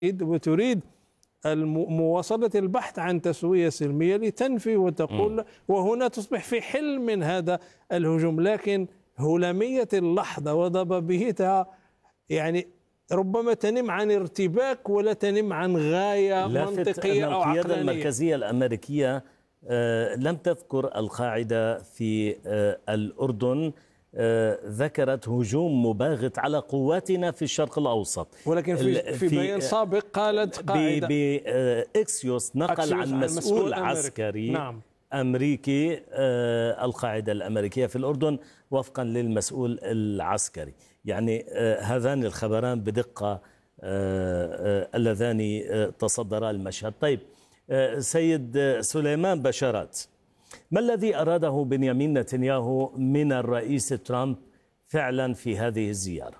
وتريد مواصلة البحث عن تسوية سلمية لتنفي وتقول، وهنا تصبح في حل من هذا الهجوم. لكن هلامية اللحظة وضبابيتها يعني ربما تنم عن ارتباك ولا تنم عن غاية منطقية أو عقلانية. القيادة المركزية الأمريكية لم تذكر القاعدة في الأردن، ذكرت هجوم مباغت على قواتنا في الشرق الأوسط، ولكن في بيان سابق قالت قاعدة بإكسيوس نقل عن مسؤول عسكري نعم أمريكي القاعدة الأمريكية في الأردن وفقا للمسؤول العسكري. يعني هذان الخبران بدقة اللذان تصدرا المشهد. طيب سيد سليمان بشارات، ما الذي أراده بنيامين نتنياهو من الرئيس ترامب فعلا في هذه الزيارة؟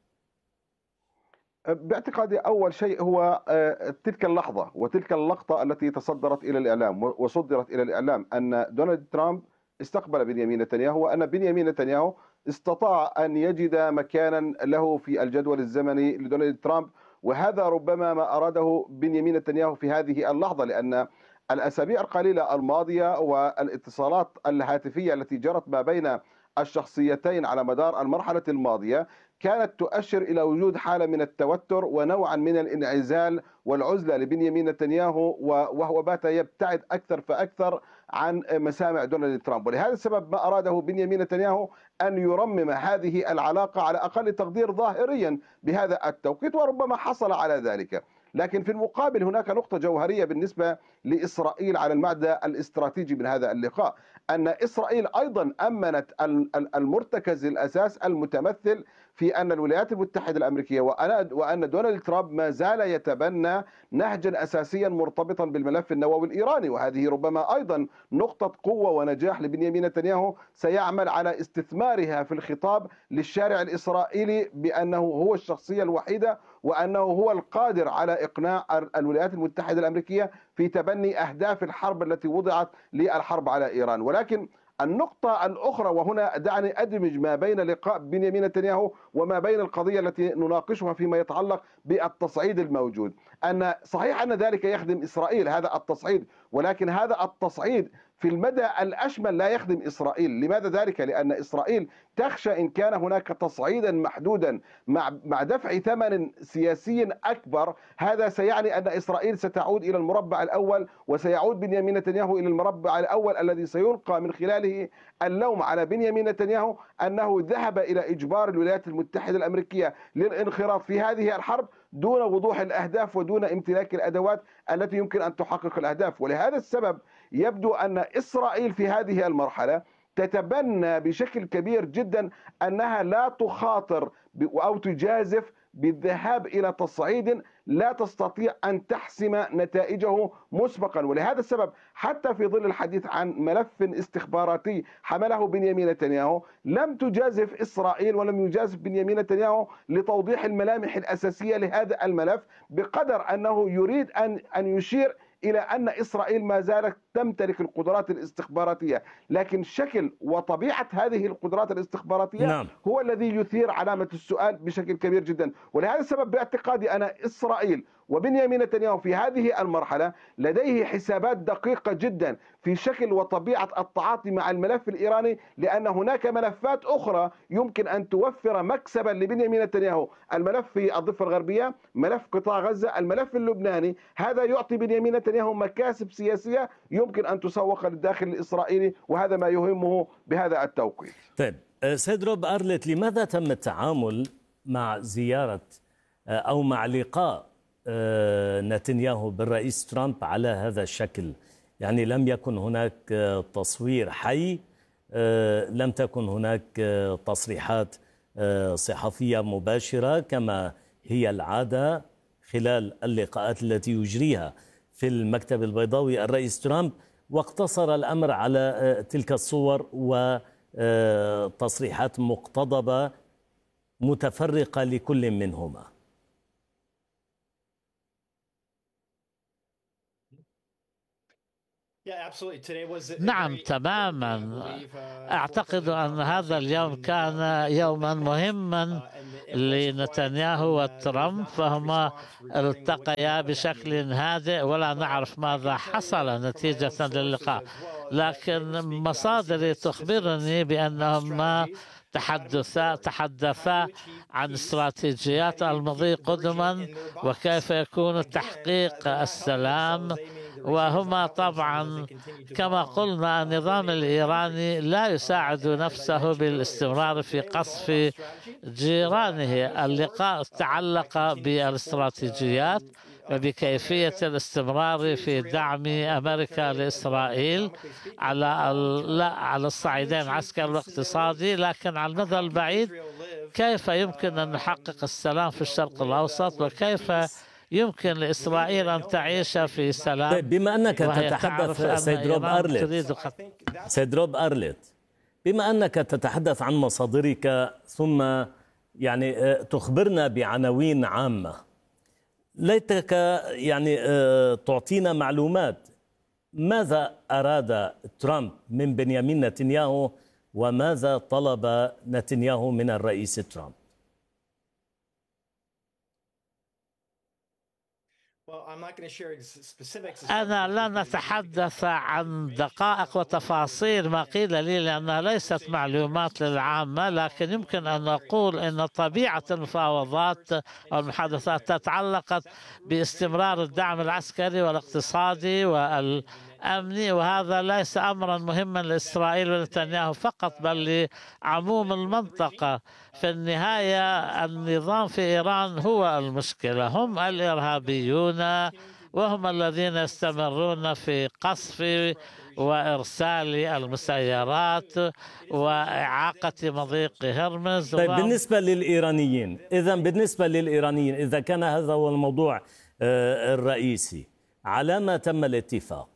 باعتقادي أول شيء هو تلك اللحظة وتلك اللقطة التي تصدرت إلى الإعلام وصدرت إلى الإعلام أن دونالد ترامب استقبل بنيامين نتنياهو، وأن بنيامين نتنياهو استطاع أن يجد مكانا له في الجدول الزمني لدونالد ترامب. وهذا ربما ما أراده بنيامين نتنياهو في هذه اللحظة، لأن الأسابيع القليلة الماضية والاتصالات الهاتفية التي جرت ما بين الشخصيتين على مدار المرحلة الماضية كانت تؤشر إلى وجود حالة من التوتر ونوعا من الانعزال والعزلة لبنيامين نتنياهو، وهو بات يبتعد أكثر فأكثر عن مسامع دونالد ترامب. ولهذا السبب ما أراده بنيامين نتنياهو أن يرمم هذه العلاقة على أقل تقدير ظاهريا بهذا التوقيت، وربما حصل على ذلك. لكن في المقابل هناك نقطة جوهرية بالنسبة لإسرائيل على المدى الاستراتيجي من هذا اللقاء، أن إسرائيل أيضا أمنت المرتكز الأساس المتمثل في أن الولايات المتحدة الأمريكية وأن دونالد ترامب ما زال يتبنى نهجا أساسيا مرتبطا بالملف النووي الإيراني، وهذه ربما أيضا نقطة قوة ونجاح لبنيامين نتنياهو سيعمل على استثمارها في الخطاب للشارع الإسرائيلي بأنه هو الشخصية الوحيدة وأنه هو القادر على إقناع الولايات المتحدة الأمريكية في تبني أهداف الحرب التي وضعت للحرب على إيران. ولكن النقطة الأخرى، وهنا دعني أدمج ما بين لقاء بنيامين نتنياهو وما بين القضية التي نناقشها فيما يتعلق بالتصعيد الموجود، أن صحيح أن ذلك يخدم إسرائيل هذا التصعيد، ولكن هذا التصعيد في المدى الأشمل لا يخدم إسرائيل. لماذا ذلك؟ لأن إسرائيل تخشى إن كان هناك تصعيدا محدودا مع دفع ثمن سياسي أكبر، هذا سيعني أن إسرائيل ستعود إلى المربع الأول، وسيعود بنيامين نتنياهو إلى المربع الأول الذي سيلقى من خلاله اللوم على بنيامين نتنياهو أنه ذهب إلى إجبار الولايات المتحدة الأمريكية للانخراط في هذه الحرب دون وضوح الأهداف ودون امتلاك الأدوات التي يمكن أن تحقق الأهداف. ولهذا السبب يبدو أن إسرائيل في هذه المرحلة تتبنى بشكل كبير جدا أنها لا تخاطر أو تجازف بالذهاب إلى تصعيد لا تستطيع أن تحسم نتائجه مسبقا. ولهذا السبب حتى في ظل الحديث عن ملف استخباراتي حمله بنيامين نتنياهو لم تجازف إسرائيل ولم يجازف بنيامين نتنياهو لتوضيح الملامح الأساسية لهذا الملف، بقدر أنه يريد أن يشير إلى أن إسرائيل ما زالت تمتلك القدرات الاستخباراتية، لكن شكل وطبيعة هذه القدرات الاستخباراتية هو الذي يثير علامة السؤال بشكل كبير جدا. ولهذا السبب باعتقادي أنا إسرائيل وبنيامين نتنياهو في هذه المرحلة لديه حسابات دقيقة جدا في شكل وطبيعة التعاطي مع الملف الإيراني، لأن هناك ملفات أخرى يمكن أن توفر مكسبا لبنيامين نتنياهو، الملف في الضفة الغربية، ملف قطاع غزة، الملف اللبناني، هذا يعطي بنيامين نتنياهو مكاسب سياسية يمكن أن تسوق للداخل الإسرائيلي، وهذا ما يهمه بهذا التوقيت. طيب سيد روب أرلت، لماذا تم التعامل مع زيارة أو مع لقاء نتنياهو بالرئيس ترامب على هذا الشكل؟ يعني لم يكن هناك تصوير حي، لم تكن هناك تصريحات صحفية مباشرة كما هي العادة خلال اللقاءات التي يجريها في المكتب البيضاوي الرئيس ترامب، واقتصر الأمر على تلك الصور وتصريحات مقتضبة متفرقة لكل منهما. نعم تماما. أعتقد أن هذا اليوم كان يوما مهما لنتنياهو وترامب، فهما التقيا بشكل هادئ ولا نعرف ماذا حصل نتيجة للقاء، لكن مصادري تخبرني بأنهما تحدثا عن استراتيجيات المضي قدما وكيف يكون تحقيق السلام. وهما طبعا كما قلنا النظام الإيراني لا يساعد نفسه بالاستمرار في قصف جيرانه. اللقاء تعلق بالاستراتيجيات وبكيفية الاستمرار في دعم أمريكا لإسرائيل على الصعيدين العسكري والاقتصادي، لكن على المدى البعيد كيف يمكن أن نحقق السلام في الشرق الأوسط وكيف يمكن لإسرائيل أن تعيش في سلام. بما أنك تتحدث سيد روب أرليت، بما أنك تتحدث عن مصادرك ثم يعني تخبرنا بعناوين عامة، ليتك يعني تعطينا معلومات. ماذا أراد ترامب من بنيامين نتنياهو وماذا طلب نتنياهو من الرئيس ترامب؟ أنا لن أتحدث عن دقائق وتفاصيل ما قيل لي لأنها ليست معلومات للعامة، لكن يمكن أن نقول أن طبيعة المفاوضات والمحادثات تتعلق باستمرار الدعم العسكري والاقتصادي والأمني، وهذا ليس أمرا مهما لإسرائيل ونتنياهو فقط بل لعموم المنطقة. في النهاية النظام في إيران هو المشكلة، هم الإرهابيون وهم الذين يستمرون في قصف وإرسال المسيرات وإعاقة مضيق هرمز. طيب بالنسبة للإيرانيين، إذا كان هذا هو الموضوع الرئيسي، على ما تم الاتفاق؟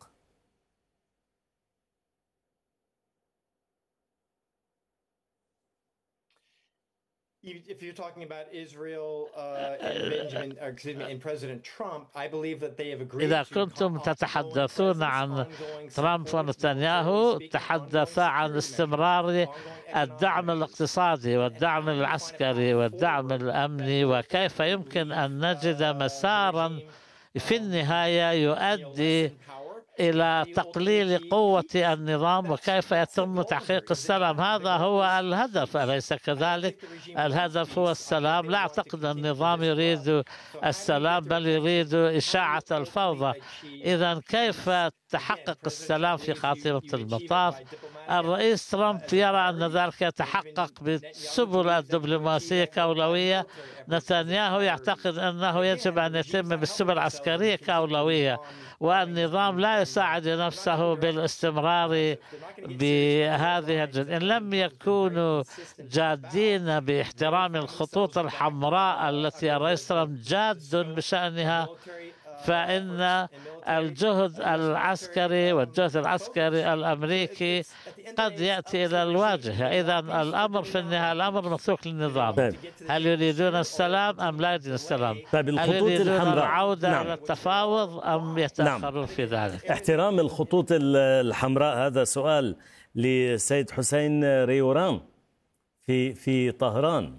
If you're talking about Israel and Benjamin, excuse me, and President Trump, I believe that they have agreed. إذا كنتم تتحدثون عن ترامب ونتنياهو، تحدثا عن استمرار الدعم الاقتصادي والدعم العسكري والدعم الأمني وكيف يمكن أن نجد مسارا في النهاية يؤدي إلى تقليل قوة النظام وكيف يتم تحقيق السلام. هذا هو الهدف، أليس كذلك؟ الهدف هو السلام. لا أعتقد أن النظام يريد السلام بل يريد إشاعة الفوضى. إذن كيف تحقق السلام في خاتمة المطاف؟ الرئيس ترامب يرى أن ذلك يتحقق بالسبل الدبلوماسية كأولوية. نتنياهو يعتقد أنه يجب أن يتم بالسبل العسكرية كأولوية، والنظام لا يساعد نفسه بالاستمرار بهذه إن لم يكونوا جادين باحترام الخطوط الحمراء التي الرئيس ترامب جاد بشأنها، فإن الجهد العسكري والجهد العسكري الأمريكي قد يأتي إلى الواجهة. إذن الأمر في النهاية الأمر متروك للنظام. هل يريدون السلام أم لا يريدون السلام؟ هل يريدون العودة إلى التفاوض أم يتأخرون في ذلك؟ احترام الخطوط الحمراء، هذا سؤال لسيد حسين ريوران في طهران.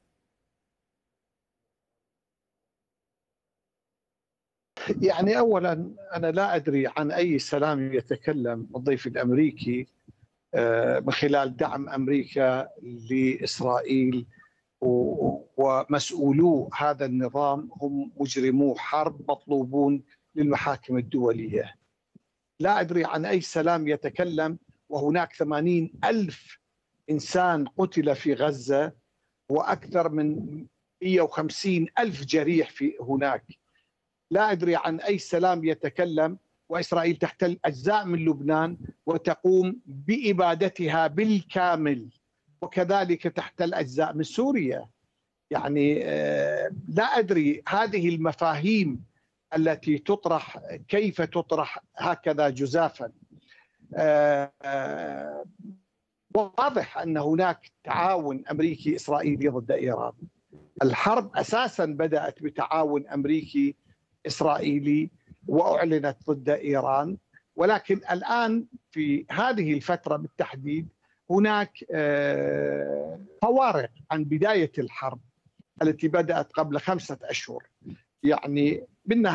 يعني أولا أنا لا أدري عن أي سلام يتكلم الضيف الأمريكي من خلال دعم أمريكا لإسرائيل، ومسؤولو هذا النظام هم مجرمو حرب مطلوبون للمحاكم الدولية. لا أدري عن أي سلام يتكلم وهناك 80,000 إنسان قتل في غزة وأكثر من 150,000 جريح في هناك. لا أدري عن أي سلام يتكلم وإسرائيل تحتل أجزاء من لبنان وتقوم بإبادتها بالكامل، وكذلك تحتل أجزاء من سوريا. يعني لا أدري هذه المفاهيم التي تطرح كيف تطرح هكذا جزافا. واضح أن هناك تعاون أمريكي إسرائيلي ضد إيران. الحرب أساسا بدأت بتعاون أمريكي إسرائيلي وأعلنت ضد إيران، ولكن الآن في هذه الفترة بالتحديد هناك فوارق عن بداية الحرب التي بدأت قبل 5 أشهر. يعني بالنهاية